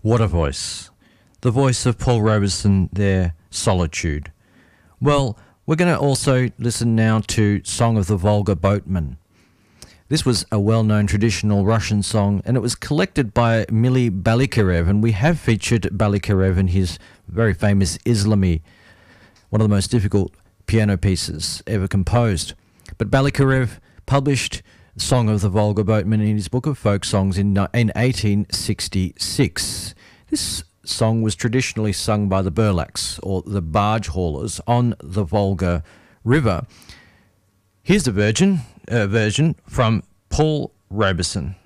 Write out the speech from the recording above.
What a voice. The voice of Paul Robeson there, Solitude. Well, we're going to also listen now to Song of the Volga Boatman. This was a well-known traditional Russian song, and it was collected by Mily Balikarev, and we have featured Balikarev in his very famous Islami, one of the most difficult piano pieces ever composed. But Balikarev published Song of the Volga Boatman in his book of folk songs in 1866. This song was traditionally sung by the burlaks, or the barge haulers, on the Volga River. Here's the version from Paul Robeson.